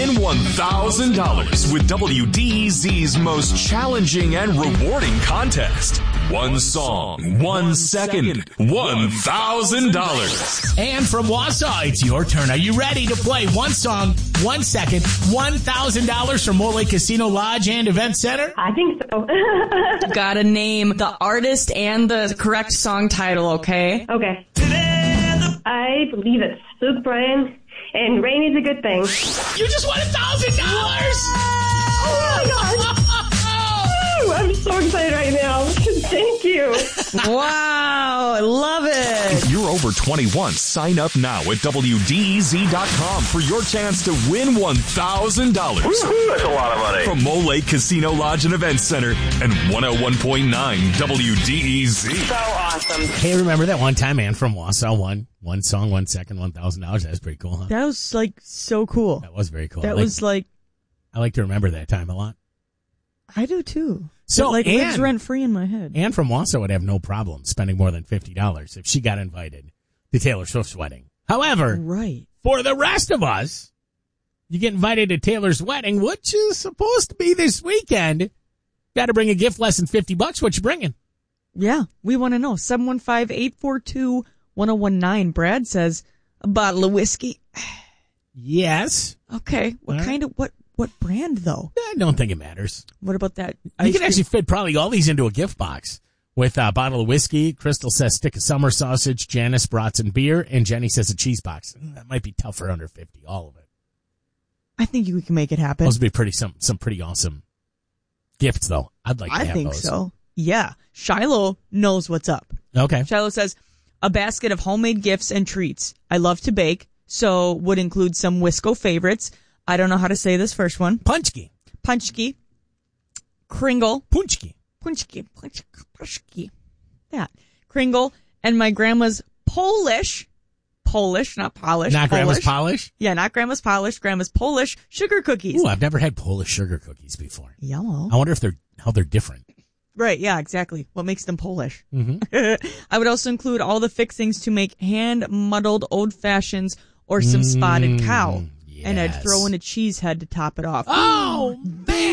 win $1,000 with WDEZ's most challenging and rewarding contest. One song, 1 second, $1,000. And from Wausau, it's your turn. Are you ready to play? One song, 1 second, $1,000 from Mole Casino Lodge and Event Center? I think so. Gotta name the artist and the correct song title, okay? Okay. I believe it's Luke Bryan, and Rain is a Good Thing. You just won $1,000! Oh my gosh! I'm so excited right now. Thank you. Wow, I love it. If you're over 21, sign up now at WDEZ.com for your chance to win $1,000. Woohoo, that's a lot of money. From Mole Lake Casino Lodge and Event Center and 101.9 WDEZ. So awesome. Hey, remember that one time man from Wausau won one song, 1 second, $1,000? That was pretty cool, huh? That was, like, so cool. That was very cool. That was, like... I like to remember that time a lot. I do, too. So, it, like, lives rent-free in my head. Anne from Wausau would have no problem spending more than $50 if she got invited to Taylor Swift's wedding. However, right. For the rest of us, you get invited to Taylor's wedding, which is supposed to be this weekend. Got to bring a gift less than $50. What you bringing? Yeah, we want to know. 715-842-1019. Brad says, a bottle of whiskey. Yes. Okay. What kind of, what brand, though? I don't think it matters. What about that? You can actually fit probably all these into a gift box with a bottle of whiskey. Crystal says stick of summer sausage. Janice brought some beer. And Jenny says a cheese box. That might be tough for under 50, all of it. I think we can make it happen. Those would be some pretty awesome gifts, though. I'd like to have those. I think so. Yeah. Shiloh knows what's up. Okay. Shiloh says, a basket of homemade gifts and treats. I love to bake, so would include some Wisco favorites. I don't know how to say this first one. Punchki. Kringle. Punchki. That. Kringle. And my grandma's Polish, not polish. Not grandma's polish? Yeah, not grandma's polish. Grandma's Polish sugar cookies. Ooh, I've never had Polish sugar cookies before. Yellow. I wonder how they're different. Right, yeah, exactly. What makes them Polish? Mm-hmm. I would also include all the fixings to make hand-muddled old fashions or some spotted cow. Yes. And I'd throw in a cheese head to top it off. Oh, man!